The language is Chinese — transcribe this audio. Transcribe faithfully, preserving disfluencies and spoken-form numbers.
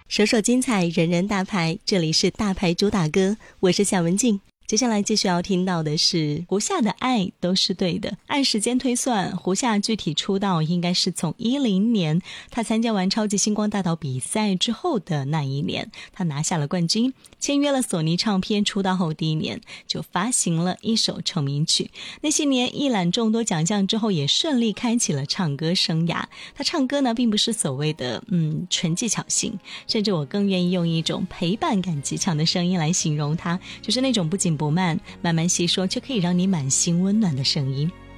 首首精彩，人人大牌，这里是大牌主打歌，我是夏文静。接下来继续要听到的是胡夏的爱都是对的。按时间推算，胡夏具体出道应该是从一零年他参加完超级星光大道比赛之后的那一年，他拿下了冠军，签约了索尼唱片。出道后第一年就发行了一首成名曲，那些年一览众多奖项之后，也顺利开启了唱歌生涯。他唱歌呢，并不是所谓的嗯纯技巧型，甚至我更愿意用一种陪伴感极强的声音来形容他，就是那种不紧不慢，慢慢细说却可以让你满心温暖的声音。